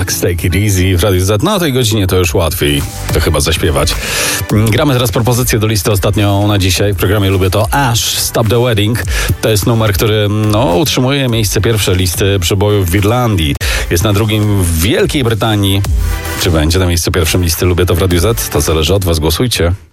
Relax, Take It Easy w Radiu Z. No o tej godzinie to już łatwiej to chyba zaśpiewać. Gramy teraz propozycję do listy ostatnią na dzisiaj. W programie Lubię to Ash, Stop the Wedding. To jest numer, który utrzymuje miejsce pierwsze listy przebojów w Irlandii. Jest na drugim w Wielkiej Brytanii. Czy będzie na miejscu pierwszym listy Lubię to w Radiu Z? To zależy od was. Głosujcie.